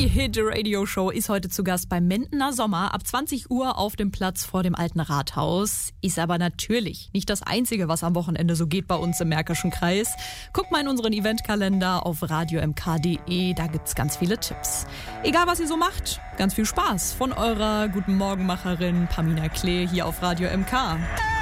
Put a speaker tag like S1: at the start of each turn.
S1: Die Hit-Radio-Show ist heute zu Gast beim Mentener Sommer ab 20 Uhr auf dem Platz vor dem Alten Rathaus. Ist aber natürlich nicht das Einzige, was am Wochenende so geht bei uns im Märkischen Kreis. Guckt mal in unseren Eventkalender auf radiomk.de, da gibt's ganz viele Tipps. Egal, was ihr so macht, ganz viel Spaß von eurer Guten Morgenmacherin Pamina Klee hier auf Radio MK.